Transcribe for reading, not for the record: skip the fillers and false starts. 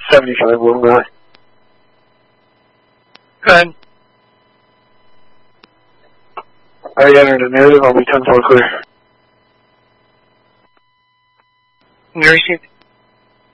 75 Will Rye. Go ahead. I entered a negative. I'll be 10-4 clear. You received